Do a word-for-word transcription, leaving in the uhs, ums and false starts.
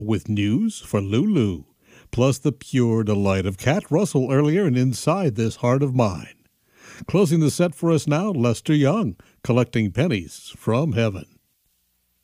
with news for Lulu, plus the pure delight of Cat Russell earlier and Inside This Heart of Mine. Closing the set for us now, Lester Young, Collecting Pennies from Heaven.